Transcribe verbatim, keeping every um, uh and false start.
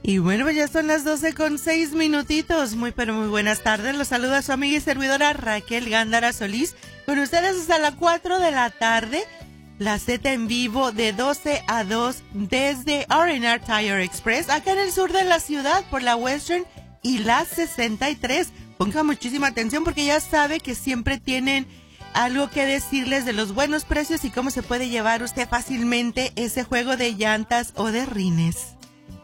Y bueno, ya son las doce con seis minutitos. Muy pero muy buenas tardes. Los saluda su amiga y servidora Raquel Gándara Solís. Con ustedes hasta las cuatro de la tarde. La Z en vivo de doce a dos desde R and R Tire Express, acá en el sur de la ciudad por la Western y la sesenta y tres. Ponga muchísima atención porque ya sabe que siempre tienen algo que decirles de los buenos precios y cómo se puede llevar usted fácilmente ese juego de llantas o de rines.